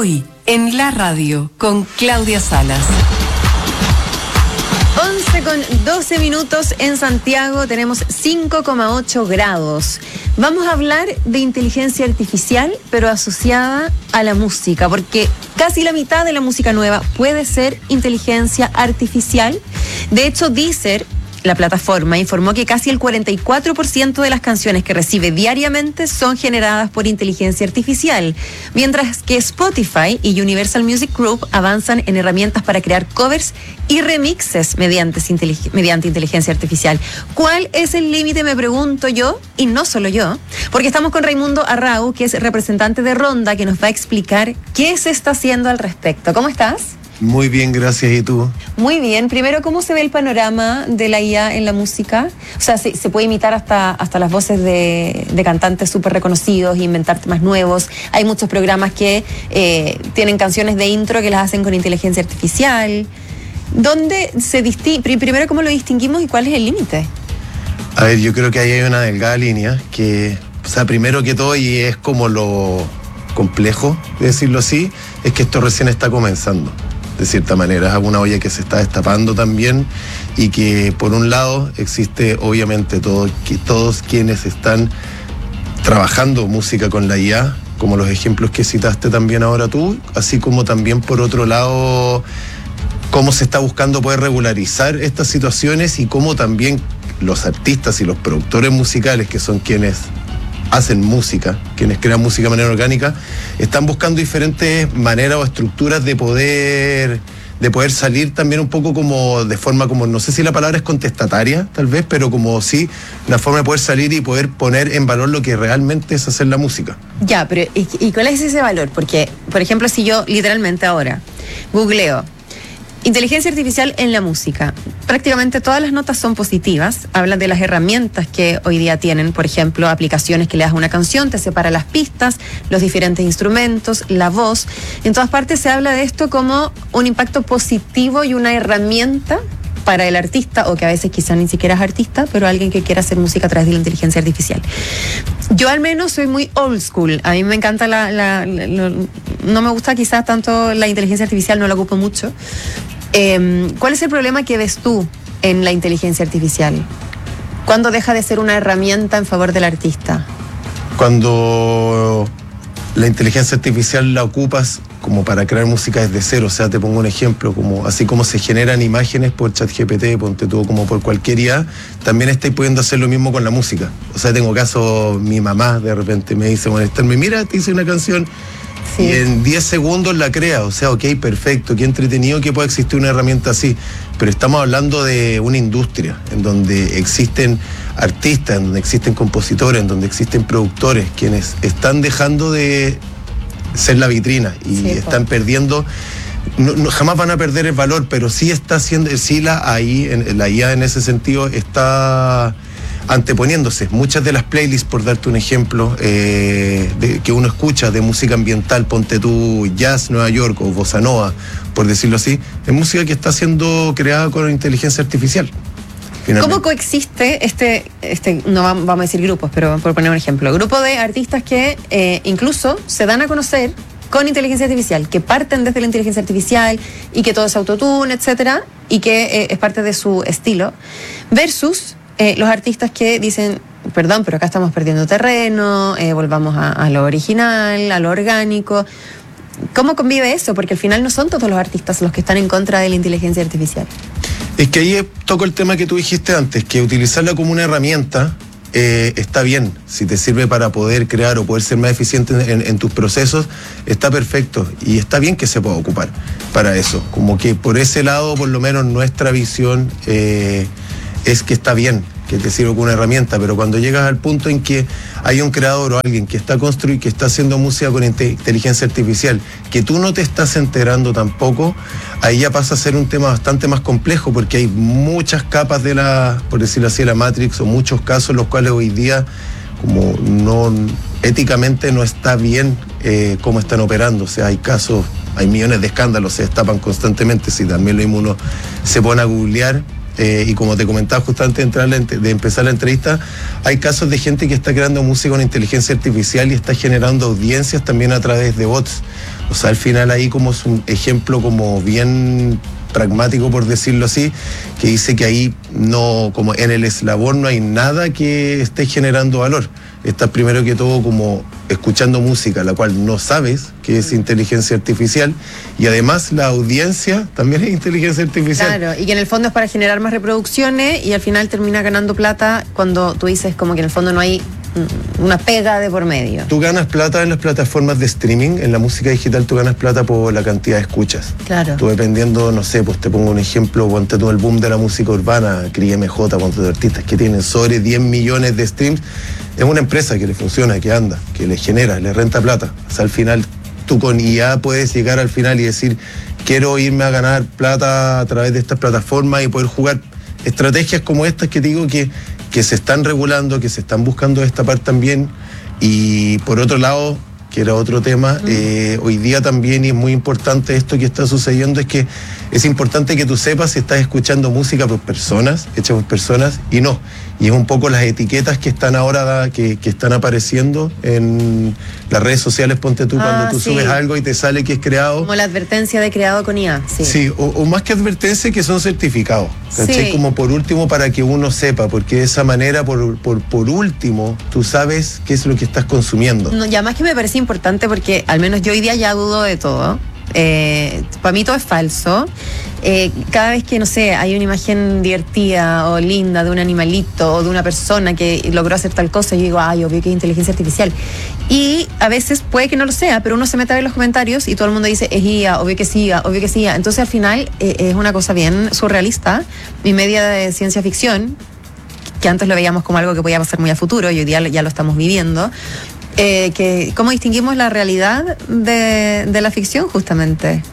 Hoy, en la radio, con Claudia Salas. 11:12 en Santiago, tenemos 5,8 grados. Vamos a hablar de inteligencia artificial, pero asociada a la música, porque casi la mitad de la música nueva puede ser inteligencia artificial. De hecho, Deezer, la plataforma, informó que casi el 44% de las canciones que recibe diariamente son generadas por inteligencia artificial, mientras que Spotify y Universal Music Group avanzan en herramientas para crear covers y remixes mediante inteligencia artificial. ¿Cuál es el límite, me pregunto yo? Y no solo yo, porque estamos con Raimundo Arrau, que es representante de Ronda, que nos va a explicar qué se está haciendo al respecto. ¿Cómo estás? Muy bien, gracias. ¿Y tú? Muy bien. Primero, ¿cómo se ve el panorama de la IA en la música? O sea, se puede imitar hasta las voces de cantantes súper reconocidos, inventar temas nuevos. Hay muchos programas que tienen canciones de intro que las hacen con inteligencia artificial. ¿Dónde se distingue? Primero, ¿cómo lo distinguimos y cuál es el límite? A ver, yo creo que ahí hay una delgada línea que, o sea, primero que todo, y es como lo complejo de decirlo así, es que esto recién está comenzando. De cierta manera, es una olla que se está destapando también y que por un lado existe obviamente todos quienes están trabajando música con la IA, como los ejemplos que citaste también ahora tú, así como también por otro lado cómo se está buscando poder regularizar estas situaciones y cómo también los artistas y los productores musicales, que son quienes hacen música, quienes crean música de manera orgánica, están buscando diferentes maneras o estructuras de poder salir también un poco como de forma como, no sé si la palabra es contestataria tal vez, pero como sí, una forma de poder salir y poder poner en valor lo que realmente es hacer la música. Ya, pero ¿y cuál es ese valor? Porque, por ejemplo, si yo literalmente ahora googleo inteligencia artificial en la música, prácticamente todas las notas son positivas. Hablan de las herramientas que hoy día tienen, por ejemplo, aplicaciones que le das a una canción, te separa las pistas, los diferentes instrumentos, la voz. En todas partes se habla de esto como un impacto positivo y una herramienta para el artista, o que a veces quizá ni siquiera es artista, pero alguien que quiera hacer música a través de la inteligencia artificial. Yo al menos soy muy old school. A mí me encanta no me gusta quizás tanto la inteligencia artificial, no la ocupo mucho. ¿Cuál es el problema que ves tú en la inteligencia artificial? ¿Cuándo deja de ser una herramienta en favor del artista? Cuando la inteligencia artificial la ocupas como para crear música desde cero. O sea, te pongo un ejemplo, como así como se generan imágenes por ChatGPT, ponte tú, como por cualquier IA, también estáis pudiendo hacer lo mismo con la música. O sea, tengo caso, mi mamá de repente me dice, bueno, mira, te hice una canción. Sí. Y en 10 segundos la crea, o sea, ok, perfecto, qué entretenido que pueda existir una herramienta así, pero estamos hablando de una industria en donde existen artistas, en donde existen compositores, en donde existen productores, quienes están dejando de ser la vitrina y sí, están perdiendo, jamás van a perder el valor, pero sí está haciendo, sí la IA en ese sentido está anteponiéndose. Muchas de las playlists, por darte un ejemplo, que uno escucha de música ambiental, ponte tú Jazz Nueva York o Bossa Nova, por decirlo así, es música que está siendo creada con inteligencia artificial. Finalmente. ¿Cómo coexiste no vamos a decir grupos, pero por poner un ejemplo, grupo de artistas que incluso se dan a conocer con inteligencia artificial, que parten desde la inteligencia artificial y que todo es autotune, etcétera, y que es parte de su estilo, versus los artistas que dicen, perdón, pero acá estamos perdiendo terreno, volvamos a lo original, a lo orgánico? ¿Cómo convive eso? Porque al final no son todos los artistas los que están en contra de la inteligencia artificial. Es que ahí toco el tema que tú dijiste antes, que utilizarla como una herramienta está bien. Si te sirve para poder crear o poder ser más eficiente en tus procesos, está perfecto. Y está bien que se pueda ocupar para eso. Como que por ese lado, por lo menos nuestra visión es que está bien que te sirve como una herramienta, pero cuando llegas al punto en que hay un creador o alguien que está construyendo, que está haciendo música con inteligencia artificial, que tú no te estás enterando tampoco, ahí ya pasa a ser un tema bastante más complejo, porque hay muchas capas de por decirlo así, la Matrix, o muchos casos en los cuales hoy día como no éticamente no está bien cómo están operando. O sea, hay casos, hay millones de escándalos, se destapan constantemente. Si también lo mismo uno se pone a googlear, y como te comentaba justo antes de empezar la entrevista, hay casos de gente que está creando música con inteligencia artificial y está generando audiencias también a través de bots, O sea, al final ahí como es un ejemplo como bien pragmático, por decirlo así, que dice que ahí no, como en el eslabón no hay nada que esté generando valor. Estás primero que todo como escuchando música, la cual no sabes que es inteligencia artificial, y además la audiencia también es inteligencia artificial. Claro, y que en el fondo es para generar más reproducciones y al final termina ganando plata cuando tú dices como que en el fondo no hay una pega de por medio. Tú ganas plata en las plataformas de streaming, en la música digital tú ganas plata por la cantidad de escuchas. Claro. Tú dependiendo, no sé, pues te pongo un ejemplo, ponte tú el boom de la música urbana, CRIMJ, ponte tú artistas que tienen sobre 10 millones de streams, es una empresa que le funciona, que anda, que le genera, le renta plata. O sea, al final tú con IA puedes llegar al final y decir, quiero irme a ganar plata a través de estas plataformas y poder jugar estrategias como estas que te digo que se están regulando, que se están buscando destapar también. Y por otro lado, que era otro tema, hoy día también, y es muy importante esto que está sucediendo, es que es importante que tú sepas si estás escuchando música por personas, hecha por personas, y no. Y es un poco las etiquetas que están ahora, que están apareciendo en las redes sociales, ponte tú, cuando tú subes algo y te sale que es creado. Como la advertencia de creado con IA, sí. Sí, o más que advertencia, que son certificados, ¿cachai? Sí. Como por último, para que uno sepa, porque de esa manera, por último, tú sabes qué es lo que estás consumiendo. No, y además que me parece importante porque al menos yo hoy día ya dudo de todo. Para mí todo es falso. Cada vez que, no sé, hay una imagen divertida o linda de un animalito o de una persona que logró hacer tal cosa, yo digo, ay, obvio que es inteligencia artificial. Y a veces puede que no lo sea, pero uno se mete a ver los comentarios y todo el mundo dice, es IA, obvio que sí, obvio que sí. Entonces al final es una cosa bien surrealista y media de ciencia ficción, que antes lo veíamos como algo que podía pasar muy a futuro y hoy día ya lo estamos viviendo. ¿Cómo distinguimos la realidad de la ficción, justamente?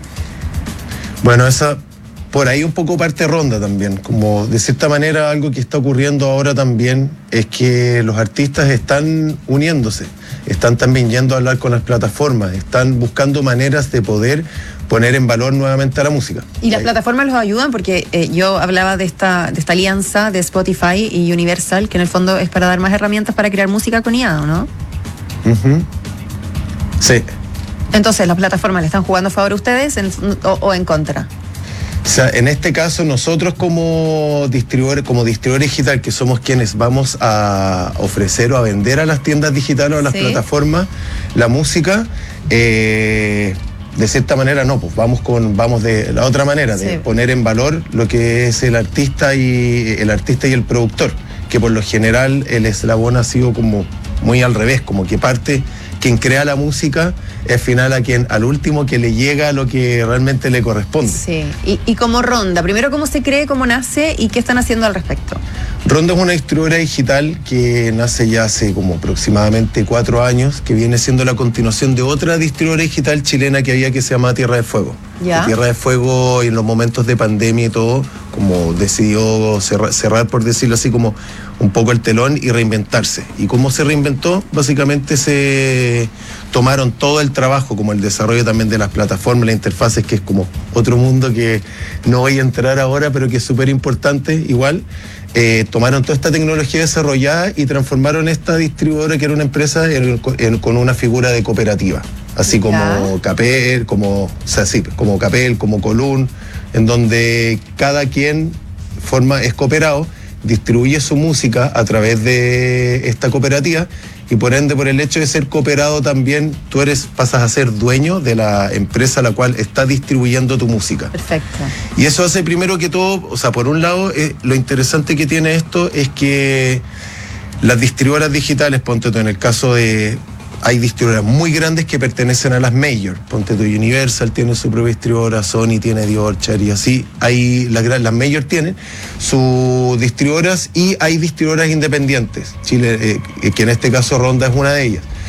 Bueno, esa por ahí un poco parte ronda también, como de cierta manera algo que está ocurriendo ahora también es que los artistas están uniéndose, están también yendo a hablar con las plataformas, están buscando maneras de poder poner en valor nuevamente a la música. Y las plataformas los ayudan porque yo hablaba de esta alianza de Spotify y Universal, que en el fondo es para dar más herramientas para crear música con IA, ¿no? Uh-huh. Sí. Entonces, ¿las plataformas le están jugando a favor a ustedes o en contra? O sea, en este caso nosotros como distribuidor digital, que somos quienes vamos a ofrecer o a vender a las tiendas digitales o a las plataformas la música, de cierta manera no, pues vamos de la otra manera, de poner en valor lo que es el artista y el productor, que por lo general el eslabón ha sido como muy al revés, como que parte quien crea la música es al final al último que le llega lo que realmente le corresponde. Sí, y como Ronda, primero cómo se cree, cómo nace y qué están haciendo al respecto. Ronda es una distribuidora digital que nace ya hace como aproximadamente 4 años, que viene siendo la continuación de otra distribuidora digital chilena que había, que se llama Tierra de Fuego. ¿Ya? Tierra de Fuego, en los momentos de pandemia y todo, como decidió cerrar, por decirlo así, como un poco el telón y reinventarse. ¿Y cómo se reinventó? Básicamente se tomaron todo el trabajo, como el desarrollo también de las plataformas, las interfaces, que es como otro mundo que no voy a entrar ahora, pero que es súper importante igual. Tomaron toda esta tecnología desarrollada y transformaron esta distribuidora, que era una empresa, con una figura de cooperativa, así como Capel, como Capel, como Colún, en donde cada quien es cooperado, distribuye su música a través de esta cooperativa, y por ende, por el hecho de ser cooperado también, tú pasas a ser dueño de la empresa a la cual está distribuyendo tu música. Perfecto. Y eso hace, primero que todo, o sea, por un lado, lo interesante que tiene esto es que las distribuidoras digitales, ponte tú, en el caso hay distribuidoras muy grandes que pertenecen a las major. Ponte tú, Universal tiene su propia distribuidora, Sony tiene Diorchar y así. Las major tienen sus distribuidoras y hay distribuidoras independientes. Chile, que en este caso Ronda es una de ellas.